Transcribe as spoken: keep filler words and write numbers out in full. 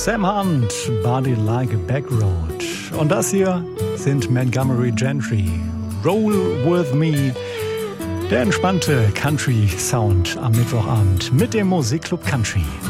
Sam Hunt, Body Like a Backroad. Und das hier sind Montgomery Gentry, Roll With Me. Der entspannte Country-Sound am Mittwochabend mit dem Musikclub Country.